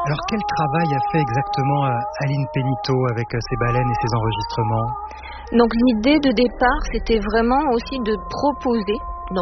Alors quel travail a fait exactement Aline Pénicaud avec ses baleines et ses enregistrements? Donc l'idée de départ, c'était vraiment aussi de proposer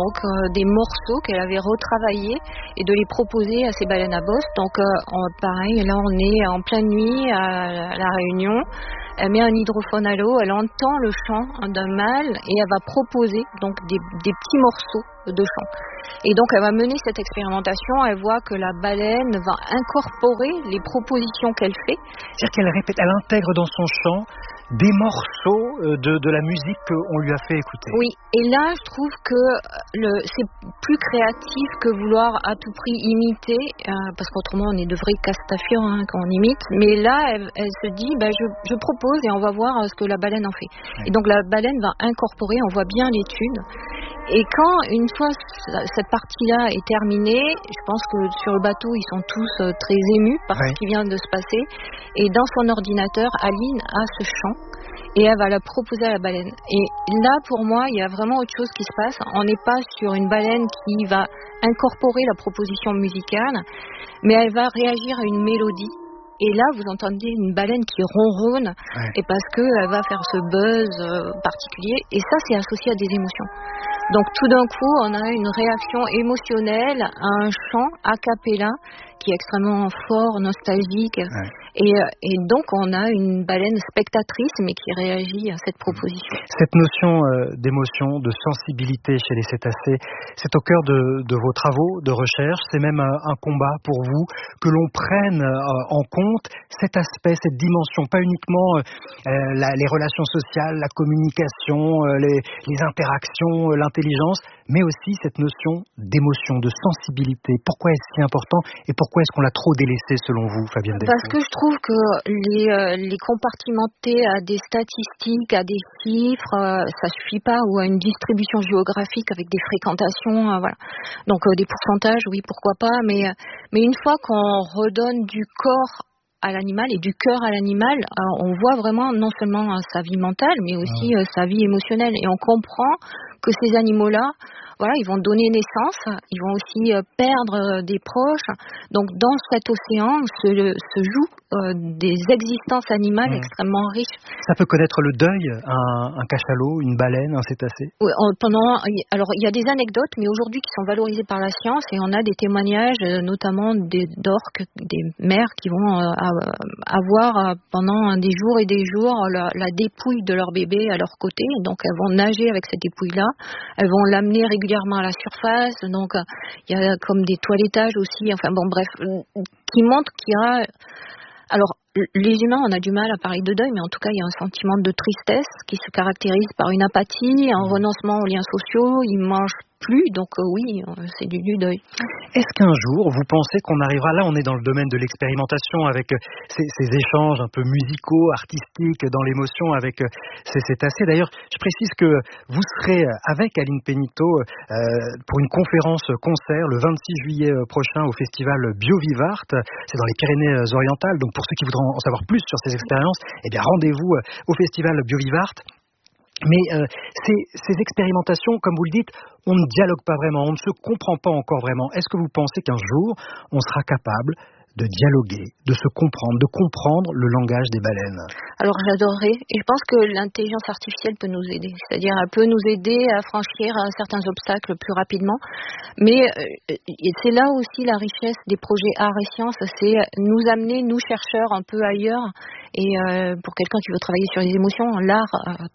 des morceaux qu'elle avait retravaillés et de les proposer à ces baleines à bosse. Donc pareil, là on est en pleine nuit à La Réunion. Elle met un hydrophone à l'eau, elle entend le chant d'un mâle et elle va proposer donc des petits morceaux de chant. Et donc elle va mener cette expérimentation, elle voit que la baleine va incorporer les propositions qu'elle fait. C'est-à-dire qu'elle répète, elle intègre dans son chant des morceaux de la musique qu'on lui a fait écouter. Oui, et là je trouve que c'est plus créatif que vouloir à tout prix imiter, parce qu'autrement on est de vrais castafiores quand on imite. Mais là elle se dit, je propose et on va voir ce que la baleine en fait. Ouais. Et donc la baleine va incorporer, on voit bien l'étude. Et quand une fois cette partie-là est terminée, je pense que sur le bateau ils sont tous très émus par ce qui vient de se passer. Et dans son ordinateur, Aline a ce chant et elle va la proposer à la baleine. Et là pour moi il y a vraiment autre chose qui se passe. On n'est pas sur une baleine qui va incorporer la proposition musicale, mais elle va réagir à une mélodie. Et là, vous entendez une baleine qui ronronne, et parce qu'elle va faire ce buzz particulier. Et ça, c'est associé à des émotions. Donc, tout d'un coup, on a une réaction émotionnelle à un chant a cappella qui est extrêmement fort, nostalgique. Et donc, on a une baleine spectatrice, mais qui réagit à cette proposition. Cette notion d'émotion, de sensibilité chez les cétacés, c'est au cœur de vos travaux de recherche. C'est même un combat pour vous, que l'on prenne en compte cet aspect, cette dimension, pas uniquement les relations sociales, la communication, les interactions, l'intelligence, mais aussi cette notion d'émotion, de sensibilité. Pourquoi est-ce si important et pourquoi est-ce qu'on l'a trop délaissé selon vous, Fabienne Delcourt? Parce que je trouve que les compartimenter à des statistiques, à des chiffres, ça suffit pas, ou à une distribution géographique avec des fréquentations, voilà. Donc des pourcentages, oui, pourquoi pas, mais une fois qu'on redonne du corps à l'animal et du cœur à l'animal, on voit vraiment non seulement sa vie mentale, mais aussi sa vie émotionnelle. Et on comprend que ces animaux-là, voilà, ils vont donner naissance, ils vont aussi perdre des proches. Donc dans cet océan se jouent des existences animales extrêmement riches. Ça peut connaître le deuil, un cachalot, une baleine, un cétacé? Oui, alors il y a des anecdotes, mais aujourd'hui qui sont valorisées par la science, et on a des témoignages, notamment d'orques, des mères qui vont avoir pendant des jours et des jours la dépouille de leur bébé à leur côté. Donc elles vont nager avec cette dépouille-là, elles vont l'amener régulièrement à la surface. Donc il y a comme des toilettages aussi, enfin bon bref, qui montrent qu'il y a... Alors, les humains, on a du mal à parler de deuil, mais en tout cas, il y a un sentiment de tristesse qui se caractérise par une apathie, un renoncement aux liens sociaux. Ils mangent plus, donc oui, c'est du deuil. Est-ce qu'un jour, vous pensez qu'on arrivera, là on est dans le domaine de l'expérimentation avec ces échanges un peu musicaux, artistiques, dans l'émotion avec ces cétacés. D'ailleurs, je précise que vous serez avec Aline Pénicaud pour une conférence-concert le 26 juillet prochain au festival Biovivart. C'est dans les Pyrénées-Orientales, donc pour ceux qui voudront en savoir plus sur ces expériences, eh bien rendez-vous au festival Biovivart. Mais ces expérimentations, comme vous le dites, on ne dialogue pas vraiment, on ne se comprend pas encore vraiment. Est-ce que vous pensez qu'un jour, on sera capable de dialoguer, de se comprendre, de comprendre le langage des baleines? Alors j'adorerais, et je pense que l'intelligence artificielle peut nous aider, c'est-à-dire elle peut nous aider à franchir certains obstacles plus rapidement, mais c'est là aussi la richesse des projets art et sciences, c'est nous amener, nous chercheurs, un peu ailleurs. Et pour quelqu'un qui veut travailler sur les émotions, l'art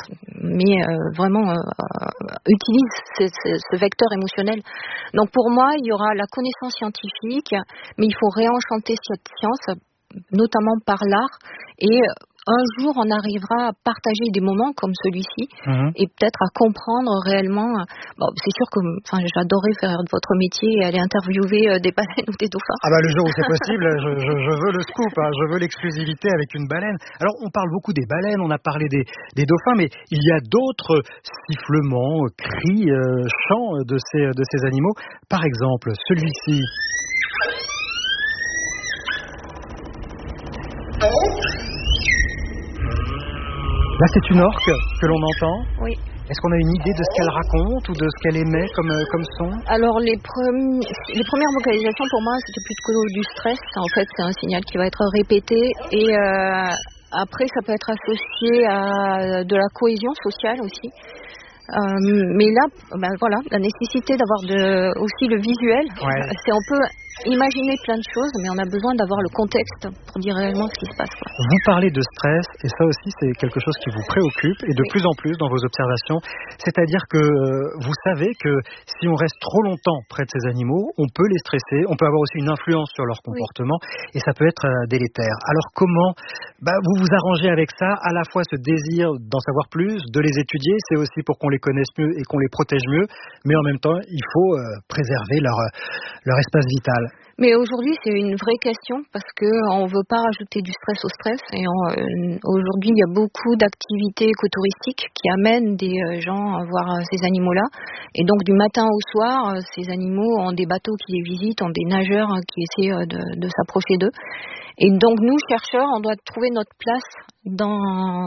vraiment utilise ce vecteur émotionnel. Donc pour moi, il y aura la connaissance scientifique, mais il faut réenchanter cette science, notamment par l'art. Et un jour, on arrivera à partager des moments comme celui-ci et peut-être à comprendre réellement. Bon, c'est sûr que j'adorerais faire votre métier et aller interviewer des baleines ou des dauphins. Ah bah le jour où c'est possible, je veux le scoop, je veux l'exclusivité avec une baleine. Alors on parle beaucoup des baleines, on a parlé des dauphins, mais il y a d'autres sifflements, cris, chants de ces animaux. Par exemple, celui-ci. Là, c'est une orque que l'on entend. Oui. Est-ce qu'on a une idée de ce qu'elle raconte ou de ce qu'elle émet comme son? Alors les premières vocalisations pour moi c'était plutôt du stress. En fait c'est un signal qui va être répété et après ça peut être associé à de la cohésion sociale aussi. Mais là, voilà, la nécessité d'avoir aussi le visuel, c'est on peut imaginer plein de choses, mais on a besoin d'avoir le contexte pour dire réellement ce qui se passe. Vous parlez de stress, et ça aussi c'est quelque chose qui vous préoccupe, et de plus en plus dans vos observations, c'est-à-dire que vous savez que si on reste trop longtemps près de ces animaux, on peut les stresser, on peut avoir aussi une influence sur leur comportement, et ça peut être délétère. Alors comment vous vous arrangez avec ça, à la fois ce désir d'en savoir plus, de les étudier, c'est aussi pour qu'on les connaisse mieux et qu'on les protège mieux, mais en même temps il faut préserver leur espace vital. Mais aujourd'hui, c'est une vraie question parce qu'on ne veut pas rajouter du stress au stress. Et aujourd'hui, il y a beaucoup d'activités écotouristiques qui amènent des gens à voir ces animaux-là. Et donc, du matin au soir, ces animaux ont des bateaux qui les visitent, ont des nageurs qui essaient de s'approcher d'eux. Et donc, nous, chercheurs, on doit trouver notre place dans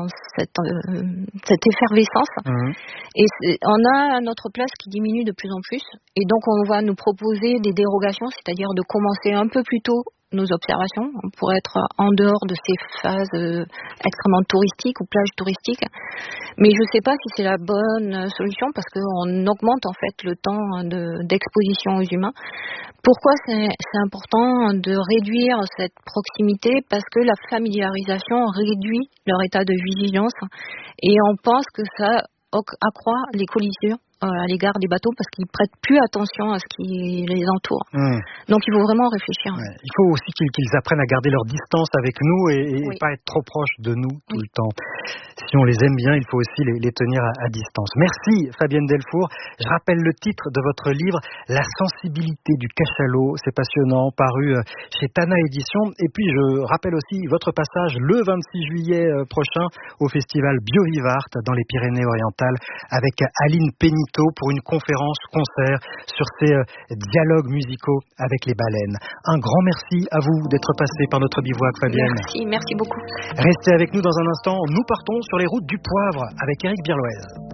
cette effervescence. Et on a notre place qui diminue de plus en plus. Et donc, on va nous proposer des dérogations, c'est-à-dire de commencer un peu plus tôt nos observations pour être en dehors de ces phases extrêmement touristiques ou plages touristiques. Mais je ne sais pas si c'est la bonne solution parce qu'on augmente en fait le temps d'exposition aux humains. Pourquoi c'est important de réduire cette proximité? Parce que la familiarisation réduit leur état de vigilance et on pense que ça accroît les collisions à l'égard des bateaux parce qu'ils prêtent plus attention à ce qui les entoure. Donc il faut vraiment réfléchir. Il faut aussi qu'ils apprennent à garder leur distance avec nous et pas être trop proches de nous tout le temps. Si on les aime bien, il faut aussi les tenir à distance. Merci Fabienne Delfour. Je rappelle le titre de votre livre, La sensibilité du cachalot. C'est passionnant, paru chez Tana Éditions. Et puis je rappelle aussi votre passage le 26 juillet prochain au festival Biovivart dans les Pyrénées-Orientales avec Aline Péniteau pour une conférence-concert sur ces dialogues musicaux avec les baleines. Un grand merci à vous d'être passé par notre bivouac, Fabienne. Merci beaucoup. Restez avec nous dans un instant. Nous partons sur les routes du poivre avec Éric Birloez.